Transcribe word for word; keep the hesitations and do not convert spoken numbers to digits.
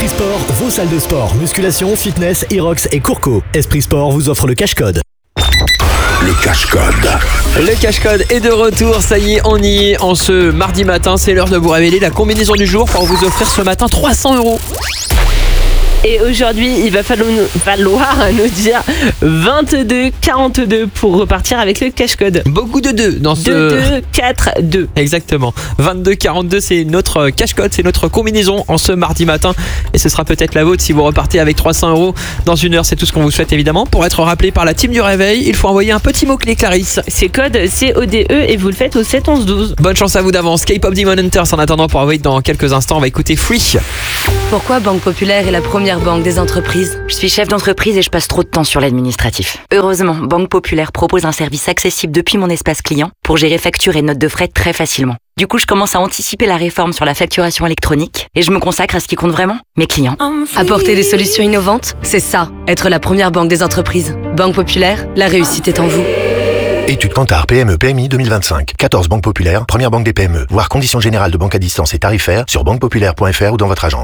Esprit Sport, vos salles de sport, musculation, fitness, Irox et Courco. Esprit Sport vous offre le cash-code. Le cash-code. Le cash-code est de retour, ça y est, on y est en ce mardi matin. C'est l'heure de vous révéler la combinaison du jour pour vous offrir ce matin trois cents euros. Et aujourd'hui, il va falloir nous, falloir nous dire vingt-deux quarante-deux pour repartir avec le cash-code. Beaucoup de deux dans ce... deux deux quatre deux. Exactement. vingt-deux quarante-deux, c'est notre cash-code, c'est notre combinaison en ce mardi matin. Et ce sera peut-être la vôtre si vous repartez avec trois cents euros dans une heure. C'est tout ce qu'on vous souhaite évidemment. Pour être rappelé par la team du réveil, il faut envoyer un petit mot-clé, Clarisse. C'est code C O D E et vous le faites au sept onze douze. Bonne chance à vous d'avance. K-pop Demon Hunters en attendant pour envoyer dans quelques instants. On va écouter Free. Pourquoi Banque Populaire est la première banque des entreprises? Je suis chef d'entreprise et je passe trop de temps sur l'administratif. Heureusement, Banque Populaire propose un service accessible depuis mon espace client pour gérer factures et notes de frais très facilement. Du coup, je commence à anticiper la réforme sur la facturation électronique et je me consacre à ce qui compte vraiment, mes clients. Apporter des solutions innovantes, c'est ça, être la première banque des entreprises. Banque Populaire, la réussite est en vous. Étude Kantar P M E P M I deux mille vingt-cinq. quatorze banques populaires, première banque des P M E. Voir conditions générales de banque à distance et tarifaires sur banque populaire point f r ou dans votre agence.